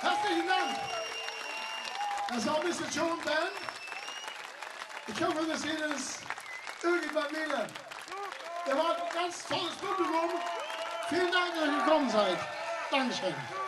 Herzlichen Dank. Das war Mr. Joan Band. Ich hoffe, wir sehen uns irgendwann wieder. Der war ein ganz tolles Publikum. Vielen Dank, dass ihr gekommen seid. Dankeschön.